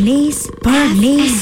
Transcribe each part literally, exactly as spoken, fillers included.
Perlis, Perlis.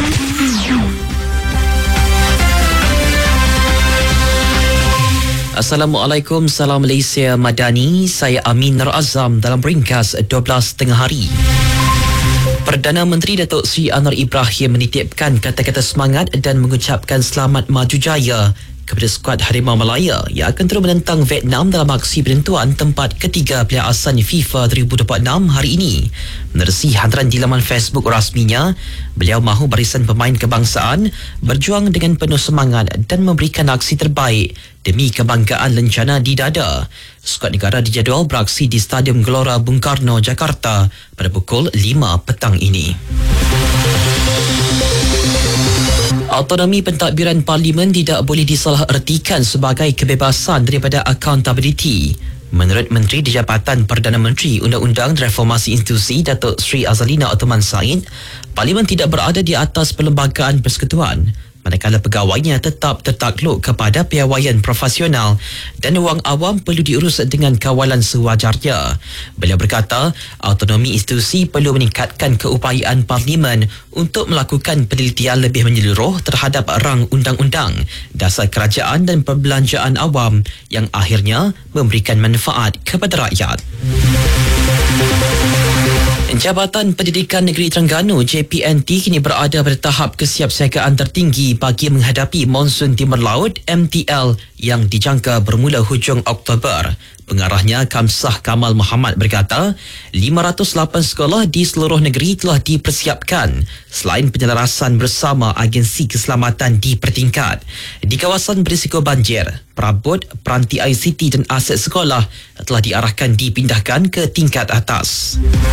Assalamualaikum, salam Malaysia Madani. Saya Amin Nur Azam dalam ringkas dua belas tengah hari. Perdana Menteri Datuk Seri Anwar Ibrahim menitipkan kata-kata semangat dan mengucapkan selamat maju jaya kepada skuad Harimau Malaya yang akan terus menentang Vietnam dalam aksi penentuan tempat ketiga Piala ASEAN FIFA dua ribu dua puluh enam hari ini. Menerusi hantaran di laman Facebook rasminya, beliau mahu barisan pemain kebangsaan berjuang dengan penuh semangat dan memberikan aksi terbaik demi kebanggaan lencana di dada. Skuad negara dijadual beraksi di Stadium Gelora Bung Karno, Jakarta pada pukul lima petang ini. Autonomi pentadbiran Parlimen tidak boleh disalahertikan sebagai kebebasan daripada accountability. Menurut Menteri di Jabatan Perdana Menteri Undang-Undang dan Reformasi Institusi Datuk Seri Azalina Othman Said, Parlimen tidak berada di atas perlembagaan persekutuan, manakala pegawainya tetap tertakluk kepada piawaian profesional dan wang awam perlu diurus dengan kawalan sewajarnya. Beliau berkata, autonomi institusi perlu meningkatkan keupayaan Parlimen untuk melakukan penelitian lebih menyeluruh terhadap rang undang-undang, dasar kerajaan dan perbelanjaan awam yang akhirnya memberikan manfaat kepada rakyat. Jabatan Pendidikan Negeri Terengganu J P N T kini berada pada tahap kesiapsiagaan tertinggi bagi menghadapi monsun timur laut M T L yang dijangka bermula hujung Oktober. Pengarahnya Kamsah Kamal Muhammad berkata, lima ratus lapan sekolah di seluruh negeri telah dipersiapkan selain penyelarasan bersama agensi keselamatan di pertingkat. Di kawasan berisiko banjir, perabot, peranti I C T dan aset sekolah telah diarahkan dipindahkan ke tingkat atas.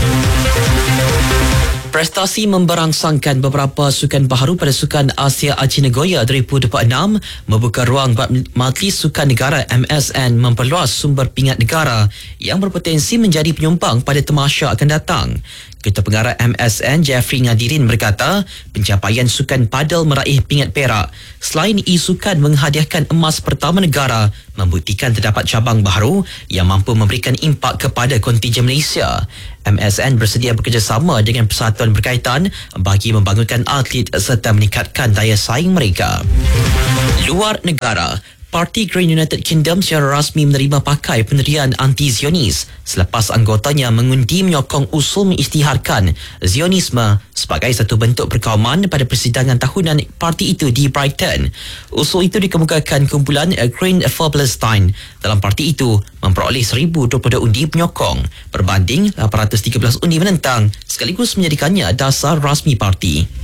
Prestasi memberangsangkan beberapa sukan baharu pada Sukan Asia Aji Nagoya dua ribu dua puluh enam membuka ruang buat Majlis Sukan Negara M S N memperluas sumber pingat negara yang berpotensi menjadi penyumbang pada tamasya akan datang. Ketua Pengarah M S N Jeffrey Ngadirin berkata, pencapaian sukan padel meraih pingat perak selain e-sukan menghadiahkan emas pertama negara membuktikan terdapat cabang baharu yang mampu memberikan impak kepada kontingen Malaysia. M S N bersedia bekerjasama dengan persatuan berkaitan bagi membangunkan atlet serta meningkatkan daya saing mereka. Luar negara, Parti Green United Kingdom secara rasmi menerima pakai pendirian anti-Zionis selepas anggotanya mengundi menyokong usul mengisytiharkan Zionisme sebagai satu bentuk perkauman pada persidangan tahunan parti itu di Brighton. Usul itu dikemukakan kumpulan Green for Palestine. Dalam parti itu memperoleh seribu dua puluh dua undi penyokong berbanding lapan ratus tiga belas undi menentang, sekaligus menjadikannya dasar rasmi parti.